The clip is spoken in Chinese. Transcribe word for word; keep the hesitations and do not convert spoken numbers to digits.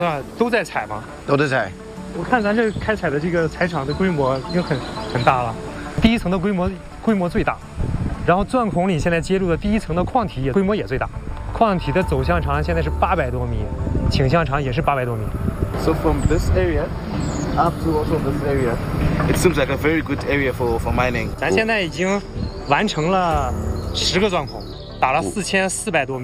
啊，都在采吗？ 都在采。 我看咱这开采的这个采场的规模已经很很大了，第一层的规模规模最大，然后钻孔里现在接入的第一层的矿体也规模也最大，矿体的走向长现在是八百多米，倾向长也是八百多米。 So from this area up to also this area, it seems like a very good area for for mining. 咱现在已经完成了十个钻孔，打了四千四百多米。